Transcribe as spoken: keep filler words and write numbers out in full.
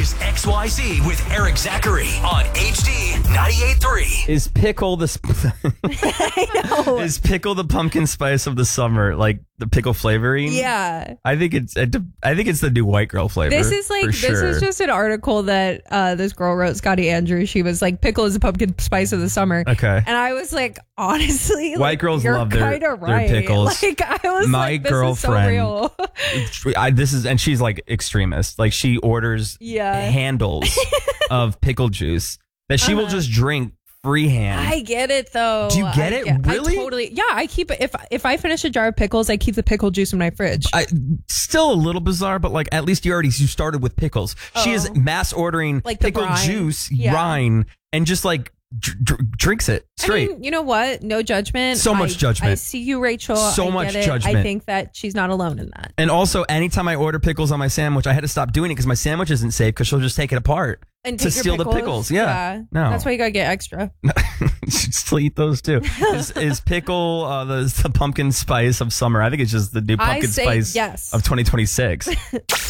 is X Y Z with Eric Zachary on H D ninety-eight point three. Is pickle the sp- I know. is pickle the pumpkin spice of the summer, like the pickle flavoring? Yeah. I think it's I think it's the new white girl flavor. This is like for this sure. is just an article that uh, this girl wrote, Scotty Andrews. She was like, "Pickle is the pumpkin spice of the summer." Okay. And I was like, honestly, White like, girls you're love their- kinda their right. pickles. Like I was My like, this girlfriend- is so real. I, this is and she's like extremist. Like she orders Yeah. handles of pickle juice that she will Uh-huh. just drink freehand. I get it though. Do you get I it? get- Really? I totally. Yeah, I keep it. If if I finish a jar of pickles, I keep the pickle juice in my fridge. I, still a little bizarre, but like at least you already you started with pickles. She is Oh. mass ordering Like the pickle brine. juice, Yeah. rind, and just like dr- dr- drinks it straight. I mean, you know what? No judgment. So much I- judgment. I see you, Rachel. So I much get it. judgment. I think that she's not alone in that. And also, anytime I order pickles on my sandwich, I had to stop doing it because my sandwich isn't safe because she'll just take it apart And to take your steal the pickles. Yeah, no, That's why you gotta get extra. you should still eat those too. Is, is pickle uh, the, the pumpkin spice of summer? I think it's just the new I pumpkin say spice yes. of twenty twenty-six.